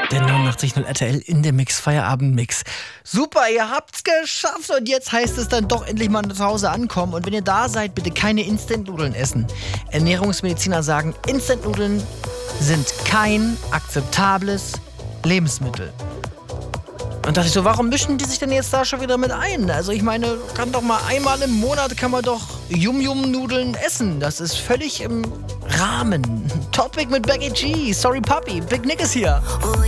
Der 89.0 RTL in der Mix Feierabend-Mix. Super, ihr habt's geschafft und jetzt heißt es dann doch endlich mal zu Hause ankommen. Und wenn ihr da seid, bitte keine Instant-Nudeln essen. Ernährungsmediziner sagen, Instant-Nudeln sind kein akzeptables Lebensmittel. Und dachte ich so, warum mischen die sich denn jetzt da schon wieder mit ein? Also ich meine, kann doch mal einmal im Monat kann man doch Yum-Yum-Nudeln essen. Das ist völlig im Rahmen. Topic mit Becky G. Sorry Puppy, Big Nick ist hier.